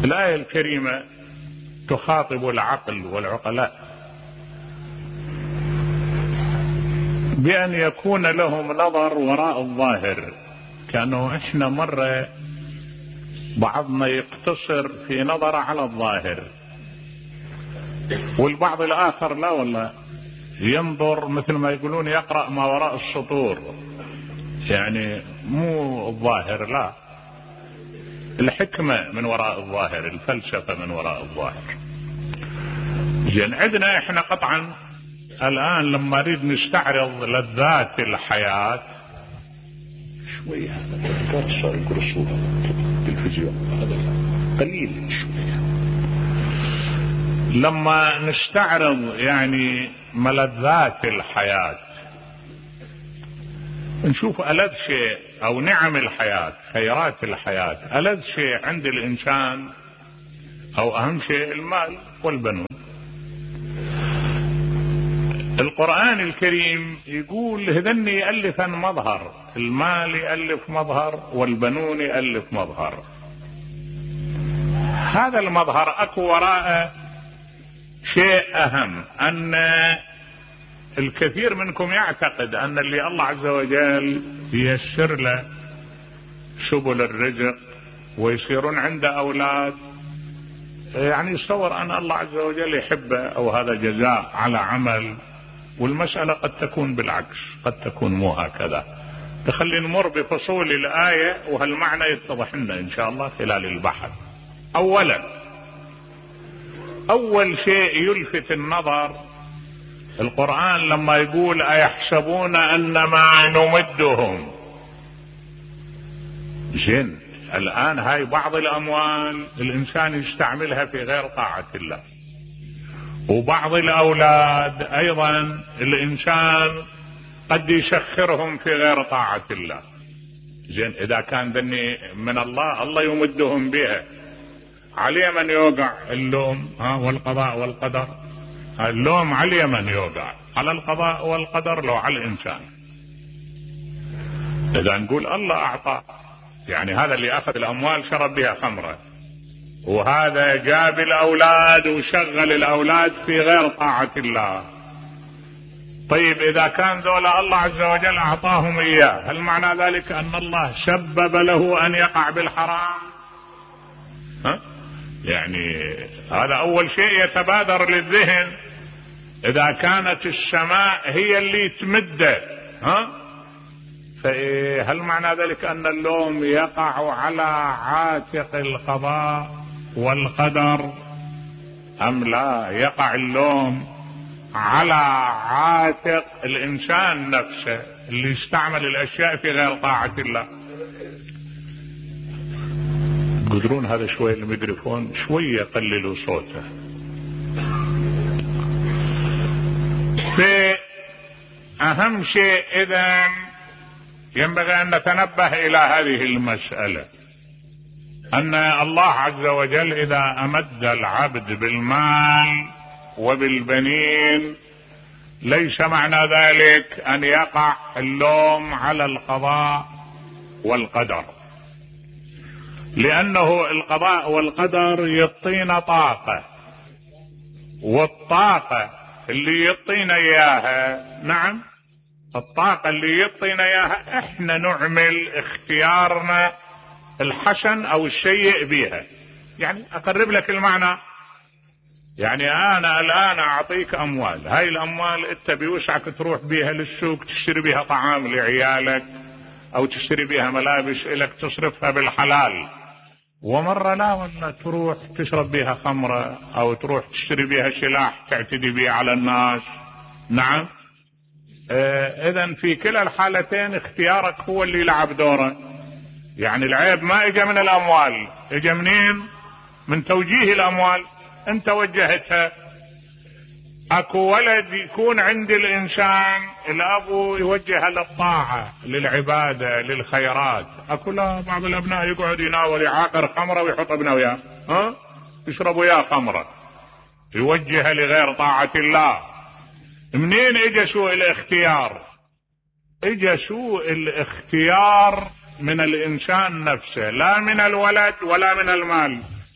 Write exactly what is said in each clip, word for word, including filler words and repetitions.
الآية الكريمة تخاطب العقل والعقلاء بأن يكون لهم نظر وراء الظاهر، كأنه إحنا مرة بعضنا يقتصر في نظر على الظاهر، والبعض الآخر لا والله ينظر مثل ما يقولون يقرأ ما وراء السطور، يعني مو الظاهر، لا، الحكمة من وراء الظاهر، الفلسفة من وراء الظاهر. زين، عندنا احنا قطعا الآن لما نريد نستعرض لذات الحياة شوية، هذا صار يقول الصورة التلفزيون هذا قليل شوية، لما نستعرض يعني ملذات الحياة نشوف ألذ شيء أو نعم الحياة، خيرات الحياة، ألذ شيء عند الإنسان أو أهم شيء المال والبنون. القرآن الكريم يقول هذن يألفن مظهر، المال يألف مظهر والبنون يألف مظهر. هذا المظهر أكو وراءه شيء أهم، أن الكثير منكم يعتقد أن اللي الله عز وجل ييسر له سبل الرزق ويصيرون عنده أولاد، يعني يتصور أن الله عز وجل يحبه أو هذا جزاء على عمل، والمسألة قد تكون بالعكس، قد تكون مو هكذا. خلينا نمر بفصول الآية وهالمعنى يتضح لنا إن شاء الله خلال البحث. أولا، أول شيء يلفت النظر القرآن لما يقول أيحسبون أن ما نمدهم. زين، الآن هاي بعض الأموال الإنسان يستعملها في غير طاعة الله، وبعض الأولاد أيضا الإنسان قد يسخرهم في غير طاعة الله. زين، إذا كان ذني من الله، الله يمدهم بها، عليه من يوقع اللوم ها والقضاء والقدر، اللوم عليه من يوقع، على القضاء والقدر لو على الإنسان. إذا نقول الله أعطى، يعني هذا اللي أخذ الأموال شرب بها خمرة، وهذا جاب الأولاد وشغل الأولاد في غير طاعة الله. طيب إذا كان ذولا الله عز وجل أعطاهم إياه، هل معنى ذلك أن الله سبب له أن يقع بالحرام؟ ها؟ يعني هذا أول شيء يتبادر للذهن. إذا كانت السماء هي اللي تمده، ها؟ فهل معنى ذلك أن اللوم يقع على عاتق القضاء والقدر أم لا؟ يقع اللوم على عاتق الإنسان نفسه اللي يستعمل الأشياء في غير طاعة الله. تقدرون هذا شوي الميكروفون شوية قللوا صوته. في أهم شيء إذن ينبغي أن نتنبه إلى هذه المسألة، أن الله عز وجل إذا أمد العبد بالمال وبالبنين ليس معنى ذلك أن يقع اللوم على القضاء والقدر، لأنه القضاء والقدر يعطينا طاقة، والطاقة اللي يعطينا إياها، نعم الطاقة اللي يعطينا إياها احنا نعمل اختيارنا الحسن أو السيء بها. يعني أقرب لك المعنى، يعني أنا الآن أعطيك أموال، هاي الأموال أنت بيوسعك تروح بيها للسوق تشتري بيها طعام لعيالك أو تشتري بيها ملابس إلك تصرفها بالحلال، ومرة لا ولا تروح تشرب بيها خمرة أو تروح تشتري بيها سلاح تعتدي بيه على الناس. نعم، آه إذن في كلا الحالتين اختيارك هو اللي يلعب دوره. يعني العيب ما اجى من الأموال، اجى منين؟ من توجيه الأموال، انت وجهتها. اكو ولد يكون عند الانسان الابو يوجهه للطاعة للعبادة للخيرات، اكو لا بعض الابناء يقعد يناول يعاقر خمرة ويحط ابنه وياه، ها يشرب وياه خمرة، يوجهه لغير طاعة الله. منين اجى سوء الاختيار؟ اجى سوء الاختيار من الانسان نفسه، لا من الولد ولا من المال.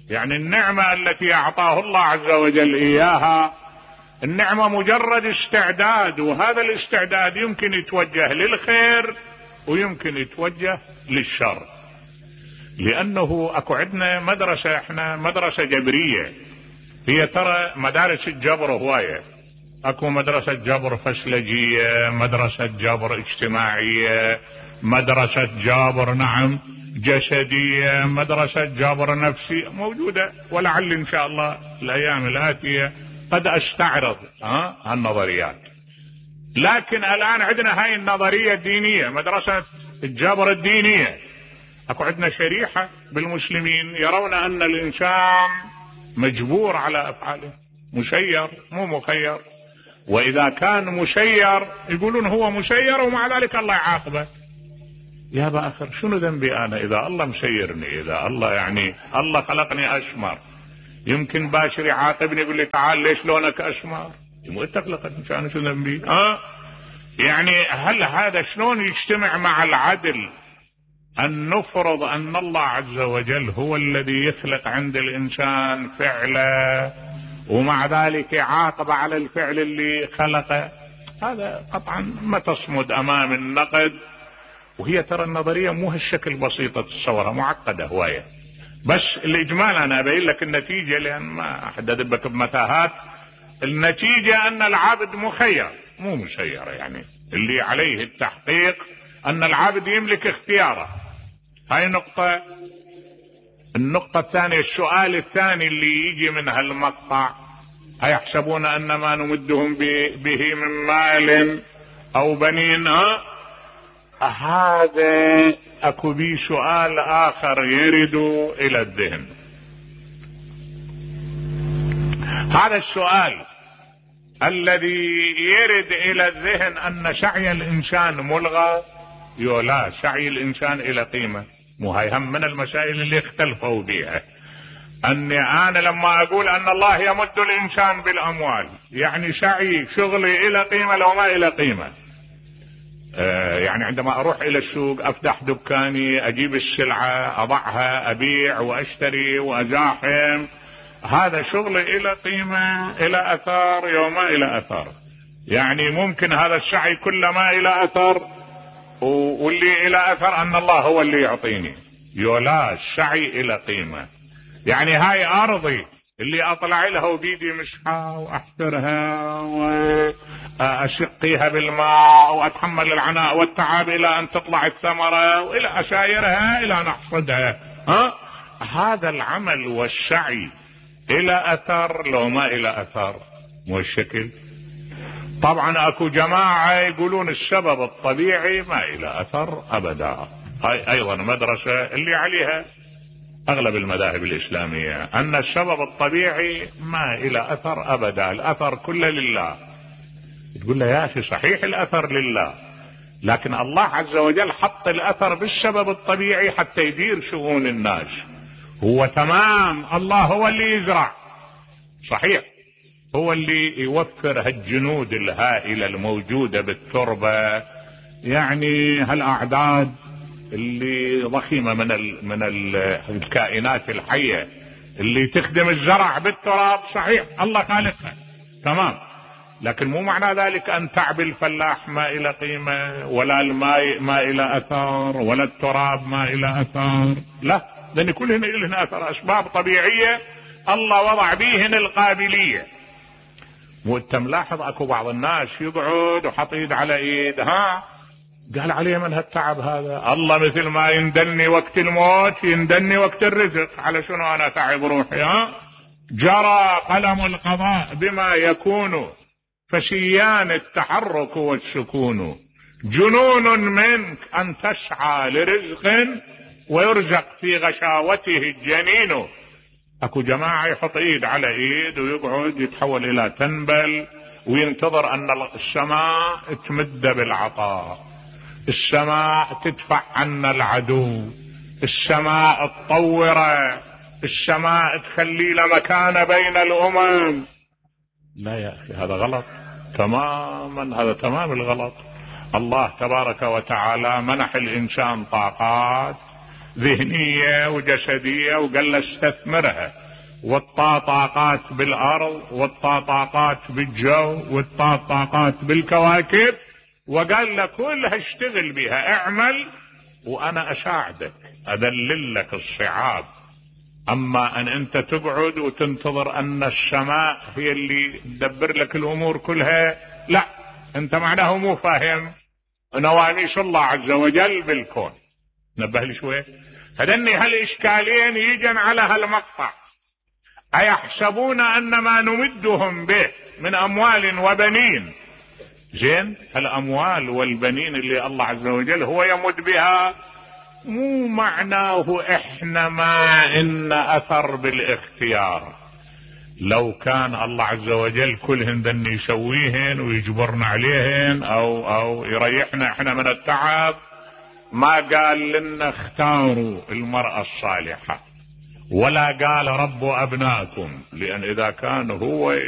يعني النعمة التي أعطاه الله عز وجل إياها النعمة مجرد استعداد، وهذا الاستعداد يمكن يتوجه للخير ويمكن يتوجه للشر. لأنه أكو عندنا مدرسة، احنا مدرسة جبرية، هي ترى مدارس الجبر هواية، أكو مدرسة جبر فسلجية، مدرسة جبر اجتماعية، مدرسة جبر نعم جسدية، مدرسة جبر نفسي موجودة، ولعل إن شاء الله الأيام الآتية قد أستعرض ها هالنظريات. لكن الآن عندنا هاي النظرية الدينية، مدرسة الجبر الدينية. أكو عندنا شريحة بالمسلمين يرون أن الإنسان مجبور على أفعاله، مسير مو مخير، وإذا كان مسير يقولون هو مسير ومع ذلك الله يعاقبه. يا بآخر شنو ذنبي أنا إذا الله مسيرني؟ إذا الله يعني الله خلقني أشمر، يمكن باشر يعاقبني يقول لي تعال ليش لونك أشمر؟ يمكن تخلقني أنا شو ذنبي؟ ها؟ يعني هل هذا شلون يجتمع مع العدل أن نفرض أن الله عز وجل هو الذي يخلق عند الإنسان فعله ومع ذلك يعاقب على الفعل اللي خلقه؟ هذا قطعا ما تصمد أمام النقد. وهي ترى النظرية مو هالشكل بسيطة تصورها، معقدة هواية. بس الإجمال أنا أبين لك النتيجة لأن ما أحد أدبك بمتاهات. النتيجة أن العبد مخير مو مسير، يعني اللي عليه التحقيق أن العبد يملك اختياره. هاي نقطة. النقطة الثانية، السؤال الثاني اللي يجي من هالمقطع، أيحسبون أن ما نمدهم به من مال أو بنين؟ ها؟ هذا أكو بي سؤال آخر يرد إلى الذهن. هذا السؤال الذي يرد إلى الذهن أن سعي الإنسان ملغى، يولا سعي الإنسان إلى قيمة. مو هاي هم من المسائل اللي اختلفوا بها. أني أنا لما أقول أن الله يمد الإنسان بالأموال، يعني سعي شغلي إلى قيمة لو ما إلى قيمة. آه يعني عندما أروح إلى السوق أفتح دكاني أجيب السلعة أضعها أبيع وأشتري وأزاحم، هذا شغلي إلى قيمة إلى أثار يوم إلى أثار. يعني ممكن هذا السعي كل ما إلى أثر، واللي إلى أثر أن الله هو اللي يعطيني. يولا السعي إلى قيمة، يعني هاي أرضي اللي أطلع لها وبيدي مسحها وأحفرها وأشقيها بالماء وأتحمل العناء والتعب إلى أن تطلع الثمرة وإلى أشايرها إلى نحصدها. ها؟ هذا العمل والسعي إلى أثر لو ما إلى أثر مو الشكل. طبعا أكو جماعة يقولون السبب الطبيعي ما إلى أثر أبدا. هاي أيضا مدرسة اللي عليها أغلب المذاهب الإسلامية، أن السبب الطبيعي ما إلى أثر أبدا، الأثر كله لله. تقول له يا أخي صحيح الأثر لله، لكن الله عز وجل حط الأثر بالسبب الطبيعي حتى يدير شؤون الناس. هو تمام، الله هو اللي يزرع صحيح، هو اللي يوفر هالجنود الهائلة الموجودة بالتربة، يعني هالأعداد اللي ضخيمة من ال من ال الكائنات الحية اللي تخدم الزرع بالتراب. صحيح الله خالقها تمام، لكن مو معنى ذلك أن تعب الفلاح ما إلى قيمة، ولا الماء ما إلى أثار، ولا التراب ما إلى أثار. لا، لأن كلهن إلهن أثر، أسباب طبيعية الله وضع بيهن القابلية. وانت ملاحظ اكو بعض الناس يقعد وحط ايد على ايد، ها قال عليه من هالتعب هذا؟ الله مثل ما يندني وقت الموت يندني وقت الرزق، على شنو انا تعب روحي؟ ها جرى قلم القضاء بما يكون، فشيان التحرك والسكون، جنون منك ان تسعى لرزق ويرزق في غشاوته الجنين. اكو جماعة يحط ايد على ايد ويقعد يتحول الى تنبل وينتظر ان السماء تمد بالعطاء، السماء تدفع عنا العدو، السماء تطوره، السماء تخلي له مكانه بين الامم. لا يا اخي هذا غلط تماما، هذا تمام الغلط. الله تبارك وتعالى منح الانسان طاقات ذهنية وجسدية، وقال له استثمرها، والطاقات بالأرض والطاقات بالجو والطاقات بالكواكب، وقال له كلها اشتغل بها، اعمل وأنا أساعدك أذلل لك الصعاب. أما أن أنت تقعد وتنتظر أن السماء هي اللي تدبر لك الأمور كلها، لا، أنت معناه مو فاهم نواميس الله عز وجل بالكون. نبه لي شوي. هذني هالإشكالين يجن على هالمقطع. أيحسبون أن ما نمدهم به من أموال وبنين، زين الأموال والبنين اللي الله عز وجل هو يمد بها، مو معناه إحنا ما إن أثر بالاختيار. لو كان الله عز وجل كلهن ذن يسويهن ويجبرنا عليهن أو أو يريحنا إحنا من التعب، ما قال لنا اختاروا المرأة الصالحة، ولا قال ربوا أبناءكم، لأن إذا كان هو